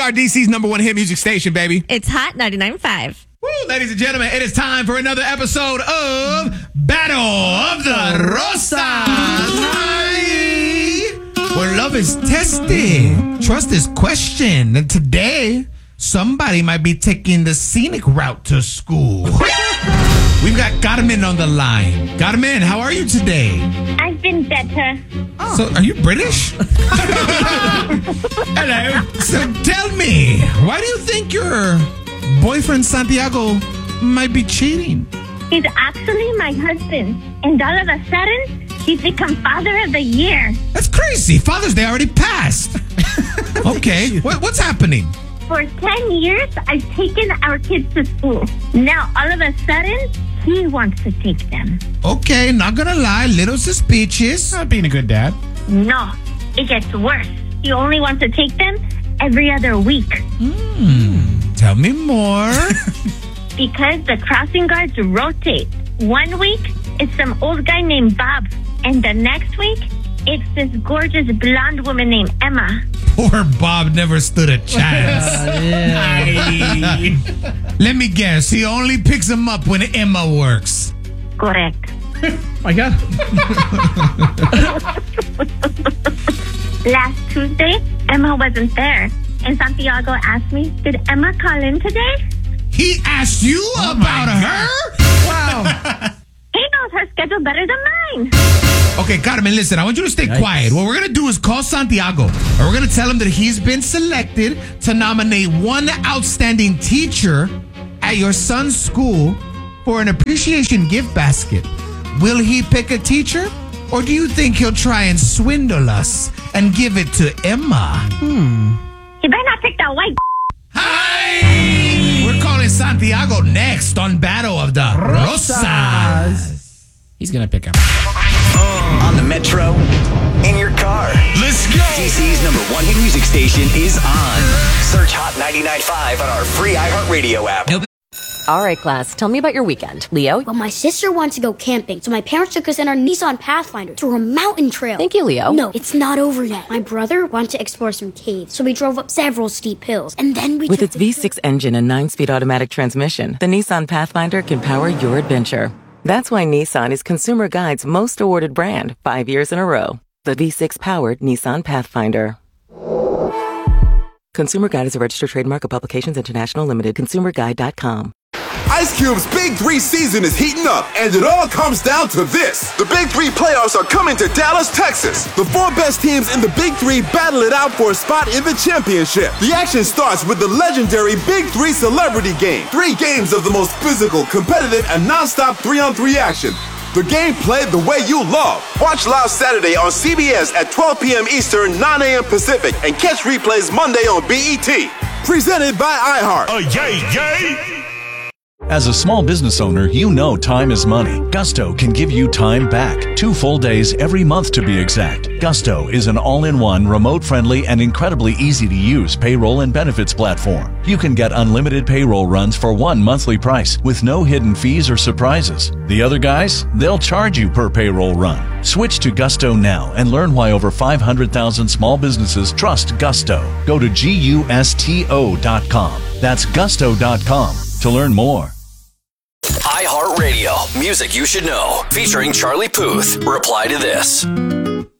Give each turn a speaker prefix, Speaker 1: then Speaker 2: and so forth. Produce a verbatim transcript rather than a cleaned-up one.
Speaker 1: are D C's number one hit music station, baby.
Speaker 2: It's Hot ninety-nine point five.
Speaker 1: Woo, ladies and gentlemen, it is time for another episode of Battle of the Rosas. Hi. Where love is tested, trust is questioned, and today somebody might be taking the scenic route to school. We've got Carmen on the line. Carmen, how are you today?
Speaker 3: I've been better.
Speaker 1: Oh. So, are you British? Hello. So, tell me, why do you think your boyfriend Santiago might be cheating?
Speaker 3: He's actually my husband. And all of a sudden, he's become Father of the Year.
Speaker 1: That's crazy. Father's Day already passed. Okay. what, what's happening?
Speaker 3: For ten years, I've taken our kids to school. Now, all of a sudden, he wants to take them.
Speaker 1: Okay, not gonna lie, little suspicious.
Speaker 4: Not being a good dad.
Speaker 3: No, it gets worse. He only wants to take them every other week.
Speaker 1: Hmm. Tell me more.
Speaker 3: Because the crossing guards rotate. One week, it's some old guy named Bob. And the next week, it's this gorgeous blonde woman named Emma.
Speaker 1: Poor Bob never stood a chance. Uh, yeah. Let me guess, he only picks him up when Emma works.
Speaker 3: Correct.
Speaker 4: My God.
Speaker 3: Last Tuesday, Emma wasn't there. And Santiago asked me, did Emma call in today?
Speaker 1: He asked you oh about her?
Speaker 4: Wow.
Speaker 3: He knows her schedule better than mine.
Speaker 1: Okay, Carmen, listen, I want you to stay Yikes. quiet. What we're going to do is call Santiago, and we're going to tell him that he's been selected to nominate one outstanding teacher at your son's school for an appreciation gift basket. Will he pick a teacher, or do you think he'll try and swindle us and give it to Emma?
Speaker 4: Hmm.
Speaker 3: He better not pick that white.
Speaker 1: Hi! We're calling Santiago next on Battle of the Rosas. Rosas.
Speaker 4: He's going to pick him.
Speaker 5: On the Metro, in your car.
Speaker 1: Let's go.
Speaker 5: D C's number one hit music station is on. Search Hot ninety-nine point five on our free iHeartRadio app. Nope.
Speaker 6: All right, class, tell me about your weekend. Leo?
Speaker 7: Well, my sister wanted to go camping, so my parents took us in our Nissan Pathfinder through a mountain trail.
Speaker 6: Thank you, Leo.
Speaker 7: No, it's not over yet. My brother wanted to explore some caves, so we drove up several steep hills, and then we
Speaker 8: With
Speaker 7: took
Speaker 8: its V six engine and nine-speed automatic transmission, the Nissan Pathfinder can power your adventure. That's why Nissan is Consumer Guide's most awarded brand, five years in a row. The V six-powered Nissan Pathfinder. Consumer Guide is a registered trademark of Publications International Limited. consumer guide dot com.
Speaker 9: Ice Cube's Big Three season is heating up, and it all comes down to this. The Big Three playoffs are coming to Dallas, Texas. The four best teams in the Big Three battle it out for a spot in the championship. The action starts with the legendary Big Three Celebrity Game. Three games of the most physical, competitive, and non-stop three-on-three action. The game played the way you love. Watch live Saturday on C B S at twelve p.m. Eastern, nine a.m. Pacific, and catch replays Monday on B E T. Presented by iHeart.
Speaker 10: Oh, yay, yay! As a small business owner, you know time is money. Gusto can give you time back. Two full days every month to be exact. Gusto is an all-in-one, remote-friendly, and incredibly easy-to-use payroll and benefits platform. You can get unlimited payroll runs for one monthly price with no hidden fees or surprises. The other guys, they'll charge you per payroll run. Switch to Gusto now and learn why over five hundred thousand small businesses trust Gusto. Go to gusto dot com. That's gusto dot com to learn more.
Speaker 5: iHeartRadio, music you should know, featuring Charlie Puth. Reply to this.